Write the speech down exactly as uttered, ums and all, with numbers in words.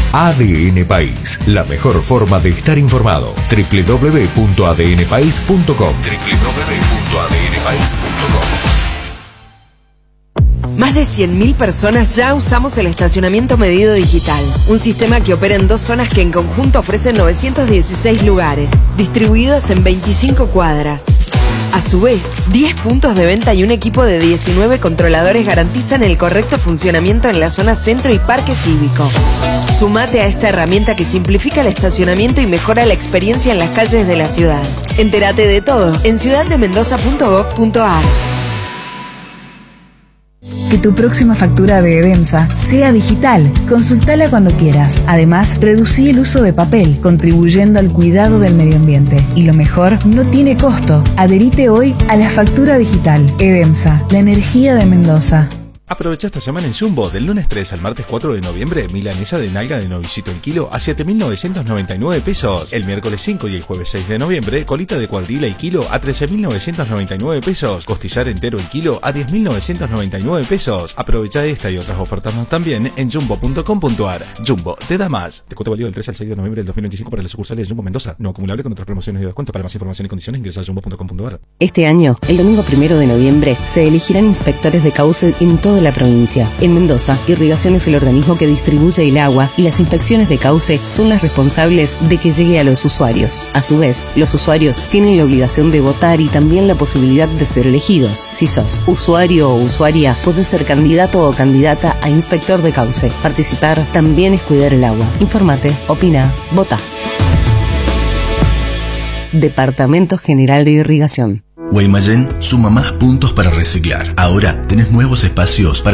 A D N País, la mejor forma de estar informado. doble u doble u doble u punto a d n país punto com doble u doble u doble u punto a d n país punto com. Más de cien mil personas ya usamos el estacionamiento medido digital, un sistema que opera en dos zonas que en conjunto ofrecen novecientos dieciséis lugares, distribuidos en veinticinco cuadras. A su vez, diez puntos de venta y un equipo de diecinueve controladores garantizan el correcto funcionamiento en la zona centro y parque cívico. Sumate a esta herramienta que simplifica el estacionamiento y mejora la experiencia en las calles de la ciudad. Entérate de todo en ciudad de mendoza punto gov punto a r. Que tu próxima factura de Edemsa sea digital. Consultala cuando quieras. Además, reducí el uso de papel, contribuyendo al cuidado del medio ambiente. Y lo mejor, no tiene costo. Adherite hoy a la factura digital. Edemsa, la energía de Mendoza. Aprovecha esta semana en Jumbo, del lunes tres al martes cuatro de noviembre, milanesa de nalga de novillito el kilo a siete mil novecientos noventa y nueve pesos. El miércoles cinco y el jueves seis de noviembre, colita de cuadrila el kilo a trece mil novecientos noventa y nueve pesos. Costillar entero el kilo a diez mil novecientos noventa y nueve pesos. Aprovecha esta y otras ofertas más también en jumbo punto com punto a r. Jumbo, te da más. Descuento válido del tres al seis de noviembre del dos mil veinticinco para las sucursales de Jumbo Mendoza. No acumulable con otras promociones de descuento. Para más información y condiciones ingresa a jumbo punto com punto a r. Este año, el domingo primero de noviembre, se elegirán inspectores de cauce en toda la provincia. En Mendoza, Irrigación es el organismo que distribuye el agua y las inspecciones de cauce son las responsables de que llegue a los usuarios. A su vez, los usuarios tienen la obligación de votar y también la posibilidad de ser elegidos. Si sos usuario o usuaria, podés ser candidato o candidata a inspector de cauce. Participar también es cuidar el agua. Infórmate, opina, vota. Departamento General de Irrigación. Guaymallén suma más puntos para reciclar. Ahora tenés nuevos espacios para